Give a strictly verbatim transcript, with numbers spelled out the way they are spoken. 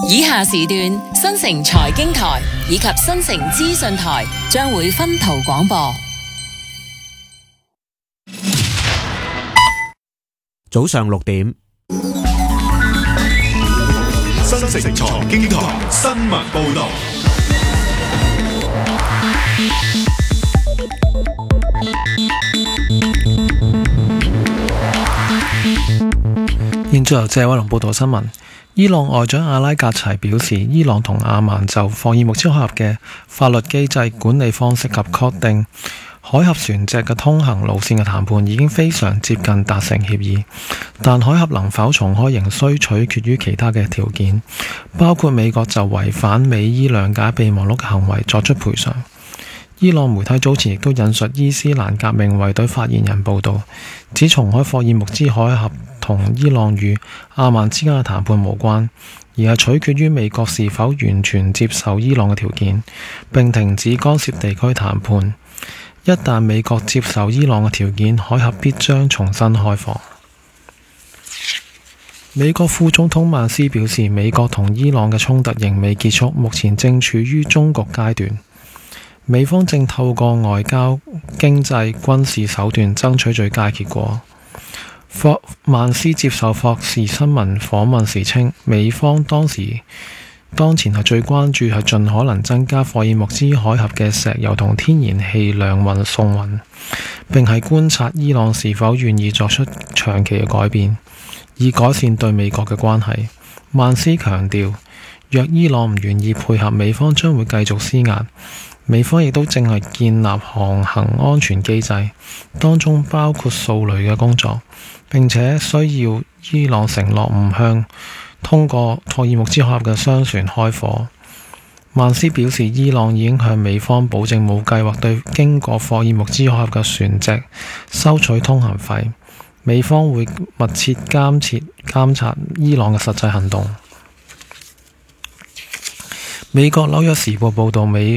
以下時段新城財經台以及新城資訊台將會分途廣播。 早上六點， 新城財經台新聞報道。 現在由謝偉龍報道新聞。伊朗外長阿拉格齊表示，伊朗同阿曼就霍爾木茲海峽嘅法律機制管理方式及確定海峽船隻嘅通行路線嘅談判已經非常接近達成協議，但海峽能否重開仍需取決於其他嘅條件，包括美國就違反美伊諒解備忘錄嘅行為作出賠償。伊朗媒體早前亦都引述伊斯蘭革命衛隊發言人報道，指重開霍爾木茲海峽同伊朗與阿曼之間嘅談判無關，而係取決於美國是否完全接受伊朗嘅條件，並停止干涉地區談判。一旦美國接受伊朗嘅條件，海峽必將重新開放。美國副總統曼斯表示，美國同伊朗嘅衝突仍未結束，目前正處於終局階段。美方正透過外交、經濟、軍事手段爭取最佳結果。霍曼斯接受霍士新聞訪問時稱，美方當時當前係最關注係盡可能增加霍爾木茲海峽嘅石油同天然氣量運送運，並係觀察伊朗是否願意作出長期嘅改變，以改善對美國嘅關係。曼斯強調，若伊朗唔願意配合，美方將會繼續施壓。美方亦都正係建立航行安全機制，當中包括掃雷嘅工作，並且需要伊朗承諾唔向通過霍爾木茲海峽嘅商船開火。曼斯表示，伊朗已經向美方保證冇計劃對經過霍爾木茲海峽嘅船隻收取通行費，美方會密切監切監察伊朗嘅實際行動。美國紐約時報報道，美